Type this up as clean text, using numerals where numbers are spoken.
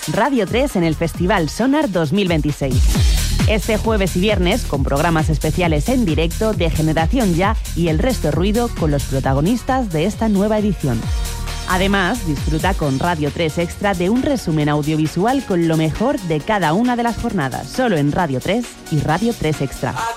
Radio 3 en el Festival Sonar 2026. Este jueves y viernes, con programas especiales en directo de Generación Ya y El Resto Ruido con los protagonistas de esta nueva edición. Además, disfruta con Radio 3 Extra de un resumen audiovisual con lo mejor de cada una de las jornadas, solo en Radio 3 y Radio 3 Extra.